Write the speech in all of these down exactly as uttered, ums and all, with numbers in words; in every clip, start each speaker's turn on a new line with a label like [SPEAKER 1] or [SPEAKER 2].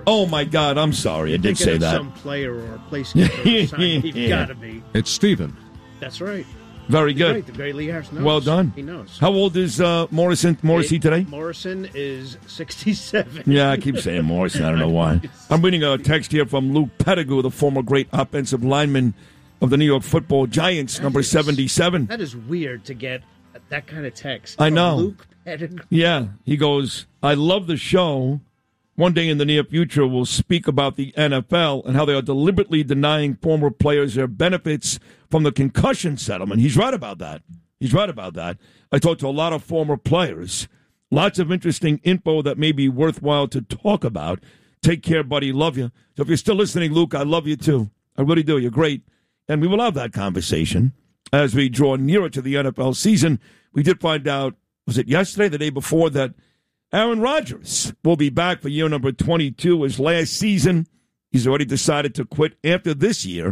[SPEAKER 1] Oh, my God. I'm sorry. I did say that.
[SPEAKER 2] Some player or placekeeper or something. You've got to be.
[SPEAKER 3] It's Stephen.
[SPEAKER 2] That's right.
[SPEAKER 1] Very good.
[SPEAKER 2] Right. The great Lee Harris knows.
[SPEAKER 1] Well done.
[SPEAKER 2] He knows.
[SPEAKER 1] How old is uh, Morrison? Morrissey today?
[SPEAKER 2] Morrison is sixty-seven.
[SPEAKER 1] Yeah, I keep saying Morrison. I don't know why. I'm reading a text here from Luke Pettigrew, the former great offensive lineman of the New York Football Giants, that number is, seventy-seven.
[SPEAKER 2] That is weird to get that kind of text.
[SPEAKER 1] I know.
[SPEAKER 2] Luke Pettigrew.
[SPEAKER 1] Yeah. He goes, I love the show. One day in the near future, we'll speak about the N F L and how they are deliberately denying former players their benefits from the concussion settlement. He's right about that. He's right about that. I talked to a lot of former players. Lots of interesting info that may be worthwhile to talk about. Take care, buddy. Love you. So if you're still listening, Luke, I love you too. I really do. You're great. And we will have that conversation as we draw nearer to the N F L season. We did find out, was it yesterday, the day before, that Aaron Rodgers will be back for year number twenty-two, his last season. He's already decided to quit after this year.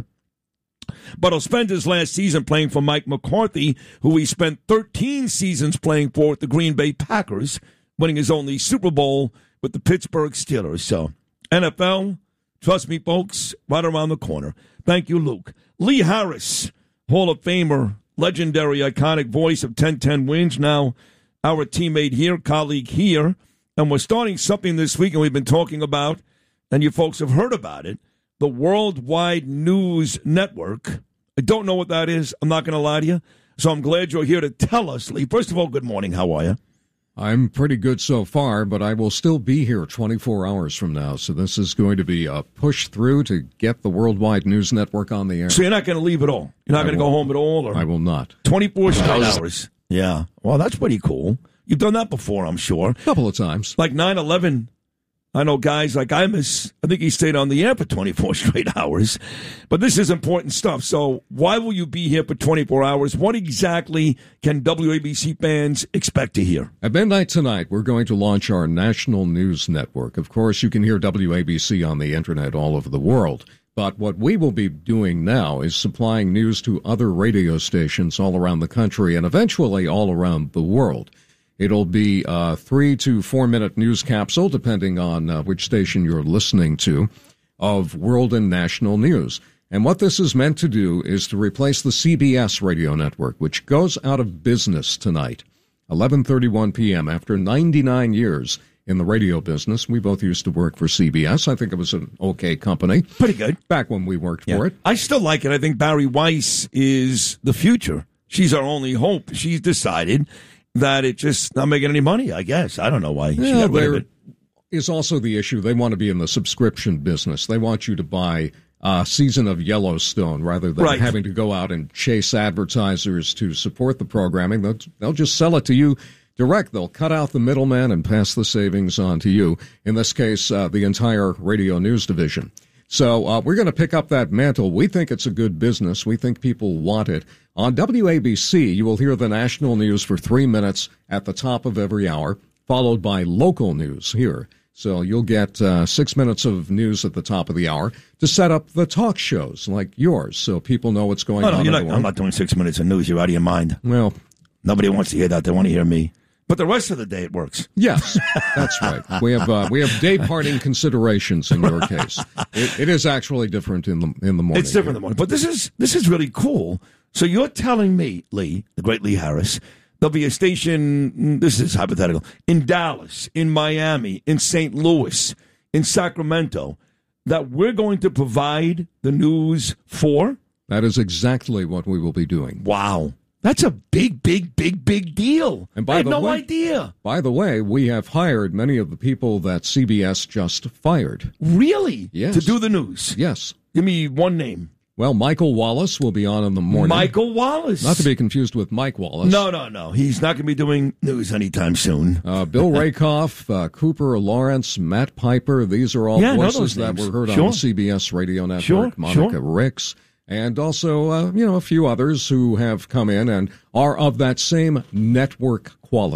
[SPEAKER 1] But he'll spend his last season playing for Mike McCarthy, who he spent thirteen seasons playing for with the Green Bay Packers, winning his only Super Bowl with the Pittsburgh Steelers. So, N F L, trust me, folks, right around the corner. Thank you, Luke. Lee Harris, Hall of Famer, legendary, iconic voice of ten ten Wins, now our teammate here, colleague here. And we're starting something this week, and we've been talking about, and you folks have heard about it, the Worldwide News Network. I don't know what that is. I'm not going to lie to you. So I'm glad you're here to tell us, Lee. First of all, good morning. How are you?
[SPEAKER 3] I'm pretty good so far, but I will still be here twenty-four hours from now. So this is going to be a push through to get the Worldwide News Network on the air.
[SPEAKER 1] So you're not going to leave at all? You're not going to go home at all? Or
[SPEAKER 3] I will not.
[SPEAKER 1] twenty-four straight hours. Yeah. Well, that's pretty cool. You've done that before, I'm sure. A
[SPEAKER 3] couple of times.
[SPEAKER 1] Like nine eleven. I know guys like Imus, I think he stayed on the air for twenty-four straight hours. But this is important stuff. So why will you be here for twenty-four hours? What exactly can W A B C fans expect to hear?
[SPEAKER 3] At midnight tonight, we're going to launch our national news network. Of course, you can hear W A B C on the Internet all over the world. But what we will be doing now is supplying news to other radio stations all around the country and eventually all around the world. It'll be a three to four minute news capsule, depending on uh, which station you're listening to, of world and national news. And what this is meant to do is to replace the C B S radio network, which goes out of business tonight, eleven thirty-one p.m. After ninety-nine years in the radio business. We both used to work for C B S. I think it was an okay company.
[SPEAKER 1] Pretty good.
[SPEAKER 3] Back when we worked
[SPEAKER 1] yeah.
[SPEAKER 3] for it.
[SPEAKER 1] I still like it. I think Barry Weiss is the future. She's our only hope. She's decided that it's just not making any money, I guess. I don't know why. She
[SPEAKER 3] yeah,
[SPEAKER 1] got rid of
[SPEAKER 3] there
[SPEAKER 1] it.
[SPEAKER 3] is also the issue. They want to be in the subscription business. They want you to buy a season of Yellowstone rather than
[SPEAKER 1] right.
[SPEAKER 3] having to go out and chase advertisers to support the programming. They'll, they'll just sell it to you direct. They'll cut out the middleman and pass the savings on to you. In this case, uh, the entire radio news division. So uh, we're going to pick up that mantle. We think it's a good business. We think people want it. On W A B C, you will hear the national news for three minutes at the top of every hour, followed by local news here. So you'll get uh, six minutes of news at the top of the hour to set up the talk shows like yours so people know what's going
[SPEAKER 1] oh, no,
[SPEAKER 3] on.
[SPEAKER 1] You're not, I'm not doing six minutes of news. You're out of your mind.
[SPEAKER 3] Well,
[SPEAKER 1] nobody wants to hear that. They want to hear me. But the rest of the day, it works.
[SPEAKER 3] Yes, that's right. We have uh, we have day parting considerations in your case. It, it is actually different in the in the morning.
[SPEAKER 1] It's different in the morning. But this is this is really cool. So you're telling me, Lee, the great Lee Harris, there'll be a station, this is hypothetical, in Dallas, in Miami, in Saint Louis, in Sacramento, that we're going to provide the news for?
[SPEAKER 3] That is exactly what we will be doing.
[SPEAKER 1] Wow. That's a big, big, big, big deal.
[SPEAKER 3] And by
[SPEAKER 1] I had
[SPEAKER 3] the
[SPEAKER 1] no
[SPEAKER 3] way,
[SPEAKER 1] idea.
[SPEAKER 3] By the way, we have hired many of the people that C B S just fired.
[SPEAKER 1] Really?
[SPEAKER 3] Yes.
[SPEAKER 1] To do the news?
[SPEAKER 3] Yes.
[SPEAKER 1] Give me one name.
[SPEAKER 3] Well, Michael Wallace will be on in the morning.
[SPEAKER 1] Michael Wallace.
[SPEAKER 3] Not to be confused with Mike Wallace.
[SPEAKER 1] No, no, no. He's not going to be doing news anytime soon.
[SPEAKER 3] Uh, Bill Rakoff, uh, Cooper Lawrence, Matt Piper. These are all
[SPEAKER 1] yeah,
[SPEAKER 3] voices that were heard
[SPEAKER 1] sure.
[SPEAKER 3] on the C B S radio network.
[SPEAKER 1] Sure,
[SPEAKER 3] Monica
[SPEAKER 1] sure.
[SPEAKER 3] Ricks. And also, uh, you know, a few others who have come in and are of that same network quality.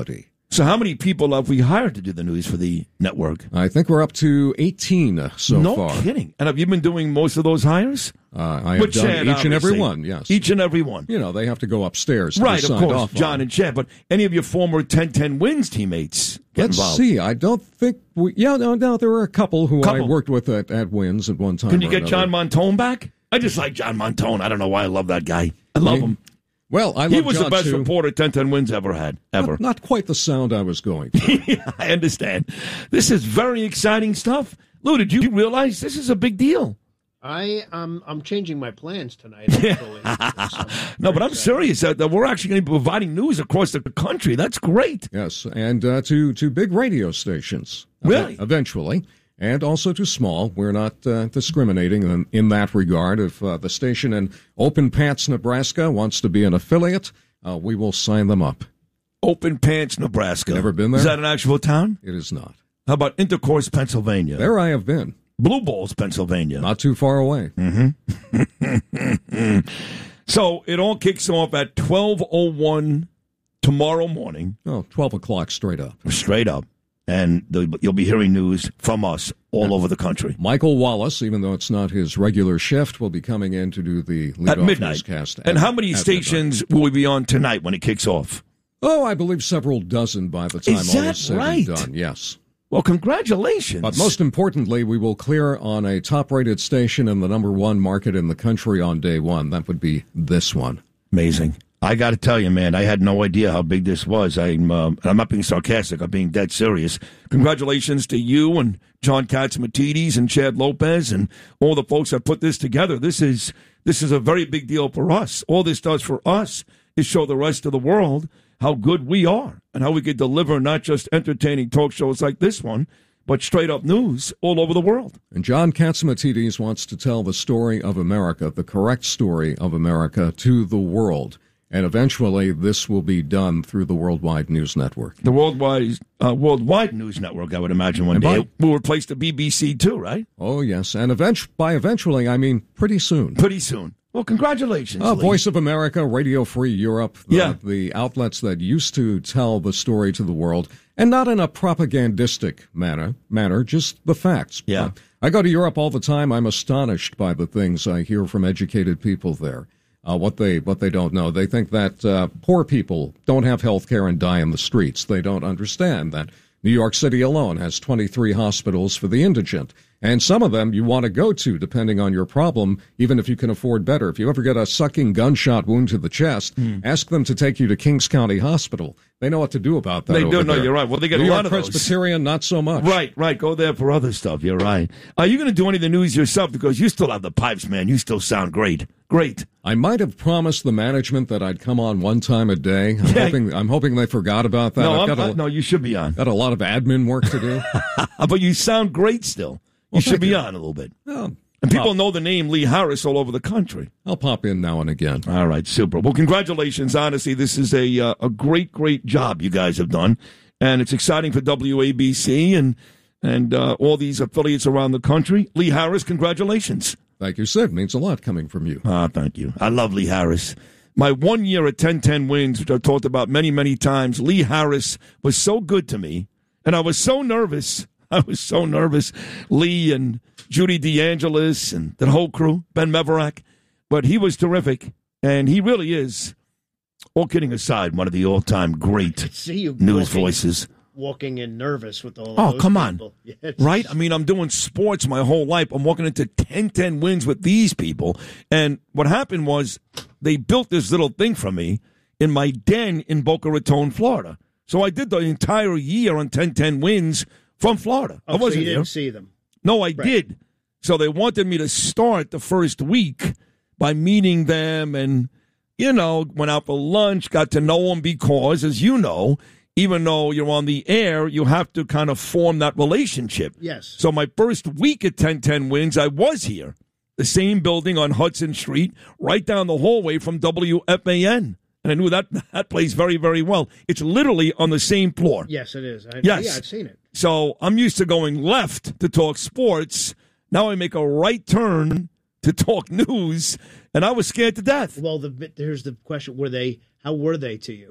[SPEAKER 1] So how many people have we hired to do the news for the network?
[SPEAKER 3] I think we're up to eighteen uh, so
[SPEAKER 1] no
[SPEAKER 3] far.
[SPEAKER 1] No kidding. And have you been doing most of those hires?
[SPEAKER 3] Uh, I have
[SPEAKER 1] With
[SPEAKER 3] done
[SPEAKER 1] Chad,
[SPEAKER 3] each and every
[SPEAKER 1] obviously.
[SPEAKER 3] one, yes.
[SPEAKER 1] Each and every one.
[SPEAKER 3] You know, they have to go upstairs to
[SPEAKER 1] right,
[SPEAKER 3] be
[SPEAKER 1] of
[SPEAKER 3] signed
[SPEAKER 1] course,
[SPEAKER 3] off
[SPEAKER 1] John
[SPEAKER 3] on.
[SPEAKER 1] and Chad. But any of your former ten ten Wins teammates get
[SPEAKER 3] Let's
[SPEAKER 1] involved?
[SPEAKER 3] see. I don't think we... Yeah, no, no, there were a couple who
[SPEAKER 1] Couple.
[SPEAKER 3] I worked with at, at Wins at one time.
[SPEAKER 1] Can you
[SPEAKER 3] or
[SPEAKER 1] get
[SPEAKER 3] another.
[SPEAKER 1] John Montone back? I just like John Montone. I don't know why I love that guy. I love
[SPEAKER 3] He-
[SPEAKER 1] him.
[SPEAKER 3] Well, I love
[SPEAKER 1] He was
[SPEAKER 3] John
[SPEAKER 1] the best
[SPEAKER 3] too.
[SPEAKER 1] reporter ten ten Wins ever had, ever.
[SPEAKER 3] Not, not quite the sound I was going for.
[SPEAKER 1] Yeah, I understand. This is very exciting stuff. Lou, did you realize this is a big deal?
[SPEAKER 2] I um I'm changing my plans tonight. Actually.
[SPEAKER 1] No, but I'm serious that, that we're actually going to be providing news across the country. That's great.
[SPEAKER 3] Yes, and uh, to, to big radio stations.
[SPEAKER 1] Really?
[SPEAKER 3] Uh, eventually. And also to small. We're not uh, discriminating in, in that regard. If uh, the station in Open Pants, Nebraska wants to be an affiliate, uh, we will sign them up.
[SPEAKER 1] Open Pants, Nebraska.
[SPEAKER 3] Never been there?
[SPEAKER 1] Is that an actual town?
[SPEAKER 3] It is not.
[SPEAKER 1] How about Intercourse, Pennsylvania?
[SPEAKER 3] There I have been.
[SPEAKER 1] Blue Balls, Pennsylvania.
[SPEAKER 3] Not too far away.
[SPEAKER 1] Mm-hmm. So it all kicks off at twelve oh one tomorrow morning.
[SPEAKER 3] Oh, twelve o'clock straight up.
[SPEAKER 1] Straight up. And the, you'll be hearing news from us all over the country.
[SPEAKER 3] Michael Wallace, even though it's not his regular shift, will be coming in to do the lead
[SPEAKER 1] At midnight.
[SPEAKER 3] newscast.
[SPEAKER 1] And
[SPEAKER 3] at,
[SPEAKER 1] how many
[SPEAKER 3] at
[SPEAKER 1] stations will we be on tonight when it kicks off?
[SPEAKER 3] midnight. Oh, I believe several dozen by the time
[SPEAKER 1] Is
[SPEAKER 3] all
[SPEAKER 1] that
[SPEAKER 3] is said
[SPEAKER 1] right?
[SPEAKER 3] and done. Yes.
[SPEAKER 1] Well, congratulations.
[SPEAKER 3] But most importantly, we will clear on a top-rated station in the number one market in the country on day one. That would be this one.
[SPEAKER 1] Amazing. I got to tell you, man, I had no idea how big this was. I'm uh, I'm not being sarcastic. I'm being dead serious. Congratulations to you and John Katsimatidis and Chad Lopez and all the folks that put this together. This is this is a very big deal for us. All this does for us is show the rest of the world how good we are and how we could deliver not just entertaining talk shows like this one, but straight-up news all over the world.
[SPEAKER 3] And John Katsimatidis wants to tell the story of America, the correct story of America, to the world. And eventually, this will be done through the Worldwide News Network.
[SPEAKER 1] The Worldwide uh, Worldwide News Network, I would imagine, one
[SPEAKER 3] And
[SPEAKER 1] day.
[SPEAKER 3] by-
[SPEAKER 1] Will replace the B B C, too, right?
[SPEAKER 3] Oh, yes. And event- by eventually, I mean pretty soon.
[SPEAKER 1] Pretty soon. Well, congratulations,
[SPEAKER 3] Uh,
[SPEAKER 1] Lee.
[SPEAKER 3] Voice of America, Radio Free Europe, the,
[SPEAKER 1] Yeah.
[SPEAKER 3] the outlets that used to tell the story to the world, and not in a propagandistic manner, manner just the facts.
[SPEAKER 1] Yeah.
[SPEAKER 3] Uh, I go to Europe all the time. I'm astonished by the things I hear from educated people there. Uh, what they what they don't know. They think that uh, poor people don't have health care and die in the streets. They don't understand that New York City alone has twenty-three hospitals for the indigent. And some of them you want to go to, depending on your problem, even if you can afford better. If you ever get a sucking gunshot wound to the chest,
[SPEAKER 1] Mm.
[SPEAKER 3] ask them to take you to Kings County Hospital. They know what to do about that.
[SPEAKER 1] They do,
[SPEAKER 3] over
[SPEAKER 1] no,
[SPEAKER 3] there.
[SPEAKER 1] you're right. Well, they get
[SPEAKER 3] New
[SPEAKER 1] a
[SPEAKER 3] York
[SPEAKER 1] lot of those.
[SPEAKER 3] Presbyterian, not so much.
[SPEAKER 1] Right, right. Go there for other stuff. You're right. Are you going to do any of the news yourself? Because you still have the pipes, man. You still sound great. Great.
[SPEAKER 3] I might have promised the management that I'd come on one time a day. I'm,
[SPEAKER 1] Yeah.
[SPEAKER 3] hoping, I'm hoping they forgot about that.
[SPEAKER 1] No,
[SPEAKER 3] I've
[SPEAKER 1] I'm,
[SPEAKER 3] got a,
[SPEAKER 1] I- no, you should be on.
[SPEAKER 3] got a lot of admin work to do.
[SPEAKER 1] But you sound great still. You
[SPEAKER 3] Well,
[SPEAKER 1] should
[SPEAKER 3] thank
[SPEAKER 1] be
[SPEAKER 3] you.
[SPEAKER 1] on a little bit.
[SPEAKER 3] Well,
[SPEAKER 1] And people
[SPEAKER 3] pop-
[SPEAKER 1] know the name Lee Harris all over the country.
[SPEAKER 3] I'll pop in now and again.
[SPEAKER 1] All right, super. Well, congratulations. Honestly, this is a uh, a great, great job you guys have done, and it's exciting for W A B C and and uh, all these affiliates around the country. Lee Harris, congratulations.
[SPEAKER 3] Thank you, Sid. Means a lot coming from you.
[SPEAKER 1] Ah, thank you. I love Lee Harris. My one year at ten ten Wins, which I've talked about many, many times, Lee Harris was so good to me, and I was so nervous. I was so nervous. Lee and Judy DeAngelis and the whole crew, Ben Meverak. But he was terrific, and he really is, all kidding aside, one of the all-time great
[SPEAKER 2] See you
[SPEAKER 1] news
[SPEAKER 2] walking,
[SPEAKER 1] voices.
[SPEAKER 2] walking in nervous with all.
[SPEAKER 1] Oh,
[SPEAKER 2] of those
[SPEAKER 1] come on.
[SPEAKER 2] people. Yeah, it's-
[SPEAKER 1] Right? I mean, I'm doing sports my whole life. I'm walking into ten ten Wins with these people. And what happened was they built this little thing for me in my den in Boca Raton, Florida. So I did the entire year on ten ten Wins from Florida.
[SPEAKER 2] Oh,
[SPEAKER 1] I wasn't
[SPEAKER 2] so you
[SPEAKER 1] there.
[SPEAKER 2] didn't see them.
[SPEAKER 1] No, I did. So they wanted me to start the first week by meeting them and, you know, went out for lunch, got to know them because, as you know, even though you're on the air, you have to kind of form that relationship.
[SPEAKER 2] Yes.
[SPEAKER 1] So my first week at ten ten Wins, I was here. The same building on Hudson Street, right down the hallway from W F A N. And I knew that that place very, very well. It's literally on the same floor.
[SPEAKER 2] Yes, it is. I,
[SPEAKER 1] Yes.
[SPEAKER 2] Yeah, I've seen it.
[SPEAKER 1] So I'm used to going left to talk sports. Now I make a right turn to talk news, and I was scared to death.
[SPEAKER 2] Well, the here's the question: Were they? How were they to you?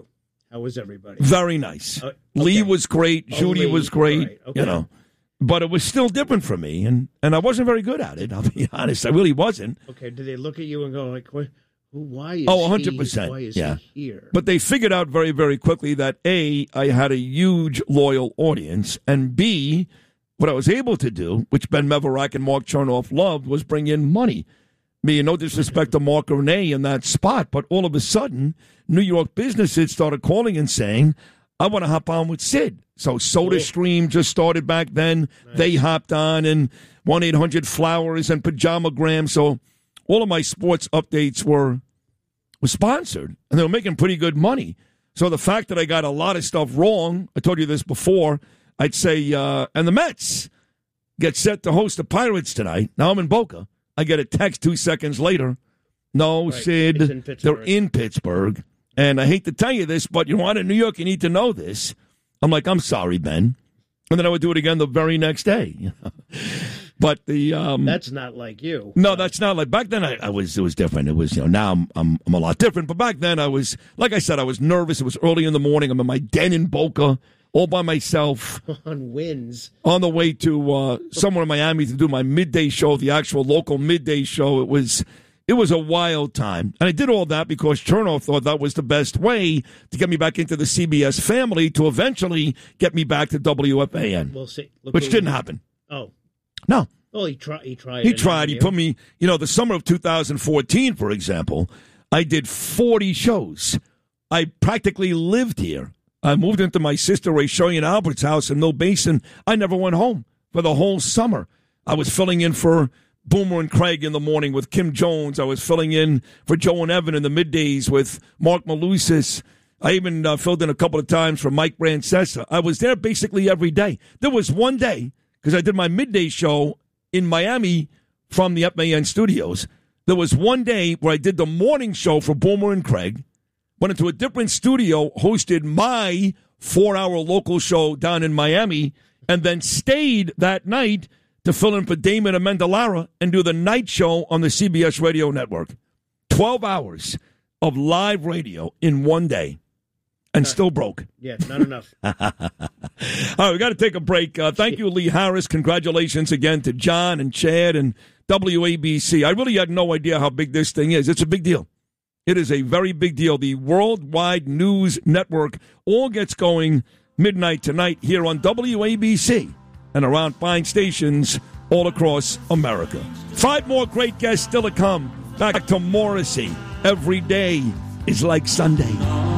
[SPEAKER 2] How was everybody?
[SPEAKER 1] Very nice. Uh, okay. Lee was great. Oh, Judy Lee. was great. Right. Okay. You know, but it was still different for me, and, and I wasn't very good at it. I'll be honest. I really wasn't.
[SPEAKER 2] Okay. Did they look at you and go like, "What? Why is
[SPEAKER 1] oh, one hundred percent.
[SPEAKER 2] He, why is
[SPEAKER 1] yeah.
[SPEAKER 2] he here?"
[SPEAKER 1] But they figured out very, very quickly that A, I had a huge loyal audience, and B, what I was able to do, which Ben Meverak and Mark Chernoff loved, was bring in money. Me, no disrespect to Mark Renee in that spot, but all of a sudden, New York businesses started calling and saying, I want to hop on with Sid. So SodaStream just started back then. Nice. They hopped on, and one eight hundred Flowers and Pajamagram. So all of my sports updates were, were sponsored, and they were making pretty good money. So the fact that I got a lot of stuff wrong, I told you this before, I'd say, uh, and the Mets get set to host the Pirates tonight. Now I'm in Boca. I get a text two seconds later. No, right. Sid, in they're in Pittsburgh. And I hate to tell you this, but you want in New York, you need to know this. I'm like, I'm sorry, Ben. And then I would do it again the very next day. You know? But the um,
[SPEAKER 2] that's not like you.
[SPEAKER 1] No, that's not like back then. I, I was it was different. It was you know now I'm, I'm I'm a lot different. But back then I was like I said I was nervous. It was early in the morning. I'm in my den in Boca, all by myself
[SPEAKER 2] on winds
[SPEAKER 1] on the way to uh, somewhere in Miami to do my midday show, the actual local midday show. It was it was a wild time, and I did all that because Chernoff thought that was the best way to get me back into the C B S family to eventually get me back to W F A N,
[SPEAKER 2] we'll see. Look
[SPEAKER 1] which didn't happen.
[SPEAKER 2] Oh.
[SPEAKER 1] No.
[SPEAKER 2] Well, he tried. He tried.
[SPEAKER 1] He tried. He put me, you know, the summer of two thousand fourteen, for example, I did forty shows. I practically lived here. I moved into my sister Ray Sherian Albert's house in Mill Basin. I never went home for the whole summer. I was filling in for Boomer and Craig in the morning with Kim Jones. I was filling in for Joe and Evan in the middays with Mark Malusis. I even uh, filled in a couple of times for Mike Brancesa. I was there basically every day. There was one day, because I did my midday show in Miami from the F A N studios. There was one day where I did the morning show for Boomer and Craig, went into a different studio, hosted my four-hour local show down in Miami, and then stayed that night to fill in for Damon Amendolara and do the night show on the C B S radio network. twelve hours of live radio in one day. And still broke.
[SPEAKER 2] Yeah, not enough.
[SPEAKER 1] All right, we got to take a break. Uh, thank you, Lee Harris. Congratulations again to John and Chad and W A B C. I really had no idea how big this thing is. It's a big deal. It is a very big deal. The Worldwide News Network all gets going midnight tonight here on W A B C and around fine stations all across America. Five more great guests still to come. Back to Morrissey. Every day is like Sunday.